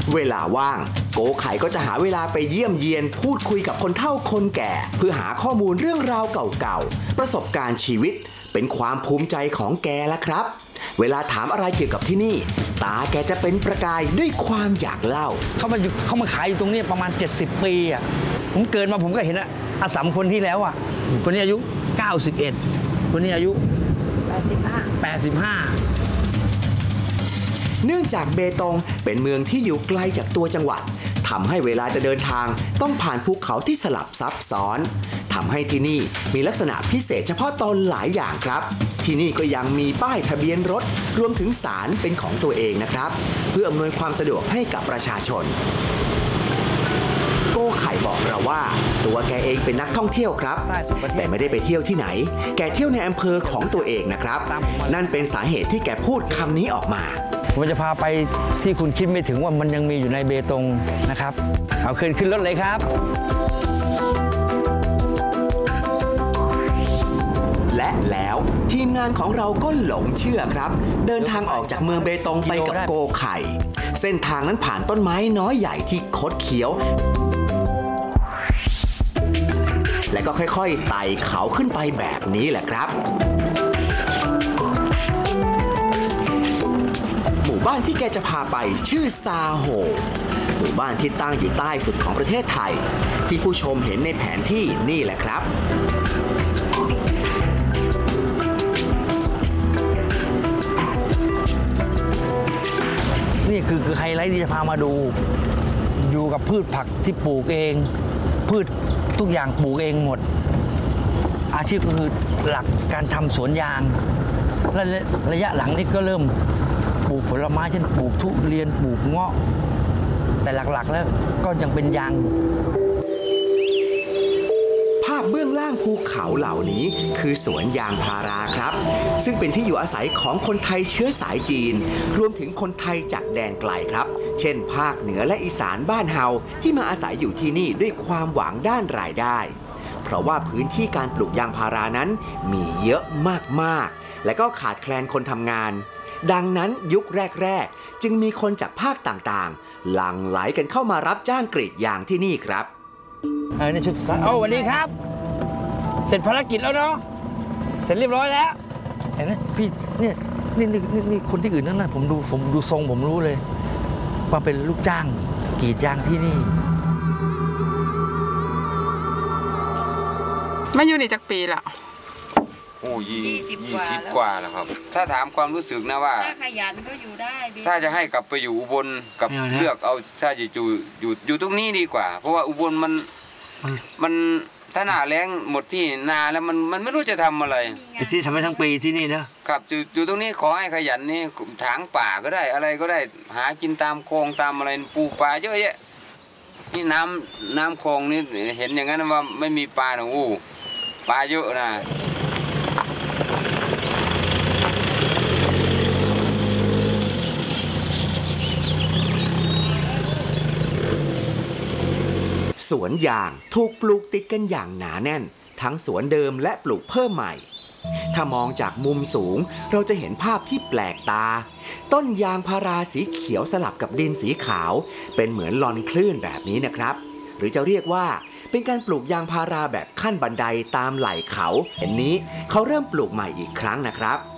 เวลาว่างโกไข่ก็จะหาเวลาไปเยี่ยมเยียนพูดคุยกับคนเฒ่าคนแก่เพื่อหาข้อมูลเรื่องราวเก่าๆประสบการณ์ชีวิตเป็นความภูมิใจของแกละครับเวลาถามอะไรเกี่ยวกับที่นี่ตาแกจะเป็นประกายด้วยความอยากเล่าเขามาขายอยู่ตรงนี้ประมาณ70 ปีอ่ะผมเกิดมาผมก็เห็นอาสามคนที่แล้วอ่ะคนนี้อายุ91คนนี้อายุ85 เนื่องจากเบตงเป็นเมืองที่อยู่ไกลจากตัวจังหวัดทำให้เวลาจะเดินทางต้องผ่านภูเขาที่สลับซับซ้อนทำให้ที่นี่มีลักษณะพิเศษเฉพาะตนหลายอย่างครับที่นี่ก็ยังมีป้ายทะเบียนรถรวมถึงศาลเป็นของตัวเองนะครับเพื่ออำนวยความสะดวกให้กับประชาชนโก้ไข่บอกเราว่าตัวแกเองเป็นนักท่องเที่ยวครับแต่ไม่ได้ไปเที่ยวที่ไหนแกเที่ยวในอำเภอของตัวเองนะครับนั่นเป็นสาเหตุที่แกพูดคำนี้ออกมาผมจะพาไปที่คุณคิดไม่ถึงว่ามันยังมีอยู่ในเบตงนะครับเอาขึ้นรถเลยครับและแล้วทีมงานของเราก็หลงเชื่อครับเดินทางออกจากเมืองเบตงไปกับโกไข่เส้นทางนั้นผ่านต้นไม้น้อยใหญ่ที่คดเคี้ยวและก็ค่อยๆไต่เขาขึ้นไปแบบนี้แหละครับหมู่บ้านที่แกจะพาไปชื่อซาโฮหมู่บ้านที่ตั้งอยู่ใต้สุดของประเทศไทยที่ผู้ชมเห็นในแผนที่นี่แหละครับนี่คือไฮไลท์ที่จะพามาดูอยู่กับพืชผักที่ปลูกเองพืชทุกอย่างปลูกเองหมดอาชีพก็คือหลักการทำสวนยางและระยะหลังนี่ก็เริ่มปลูกผลไม้เช่นปลูกทุเรียนปลูกเงาะแต่หลักๆแล้วก็ยังเป็นยางภาพเบื้องล่างภูเขาเหล่านี้คือสวนยางพาราครับซึ่งเป็นที่อยู่อาศัยของคนไทยเชื้อสายจีนรวมถึงคนไทยจากแดนไกลครับเช่นภาคเหนือและอีสานบ้านเฮาที่มาอาศัยอยู่ที่นี่ด้วยความหวังด้านรายได้เพราะว่าพื้นที่การปลูกยางพารานั้นมีเยอะมากๆและก็ขาดแคลนคนทำงานดังนั้นยุคแรกๆจึงมีคนจากภาคต่างๆหลั่งไหลกันเข้ามารับจ้างกรีดยางที่นี่ครับนี่ชุดสวัสดีครับเสร็จภารกิจแล้วเนาะเสร็จเรียบร้อยแล้วเห็นไหมพี่นี่คนที่อื่นนั่นนะผมดูทรงผมรู้เลยว่าเป็นลูกจ้างกรีดยางที่นี่มาอยู่นี่จากปีละโอ้20 กว่าแล้วครับถ้าถามความรู้สึกนะว่าถ้าขยันก็อยู่ได้ถ้าจะให้กลับไปอยู่อุบลกับเลือกเอาถ้าจะอยู่ตรงนี้ดีกว่าเพราะว่าอุบลมันถ้าหน้าแล้งหมดที่นาแล้วมันไม่รู้จะทำอะไรที่ทำให้ทั้งปีที่นี่นะครับอยู่ตรงนี้ขอให้ขยันนี่ถางป่าก็ได้อะไรก็ได้หากินตามคลองตามอะไรปลูกป่าเยอะแยะนี่น้ำคลองนี่เห็นอย่างนั้นว่าไม่มีปลาหนูปลาเยอะนะสวนยางถูกปลูกติดกันอย่างหนาแน่นทั้งสวนเดิมและปลูกเพิ่มใหม่ถ้ามองจากมุมสูงเราจะเห็นภาพที่แปลกตาต้นยางพาราสีเขียวสลับกับดินสีขาวเป็นเหมือนลอนคลื่นแบบนี้นะครับหรือจะเรียกว่าเป็นการปลูกยางพาราแบบขั้นบันไดตามไหล่เขาเห็นนี้เขาเริ่มปลูกใหม่อีกครั้งนะครับ